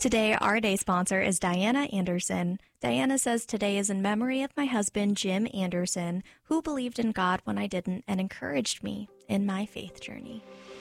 Today, our day sponsor is Diana Anderson. Diana says today is in memory of my husband, Jim Anderson, who believed in God when I didn't and encouraged me in my faith journey.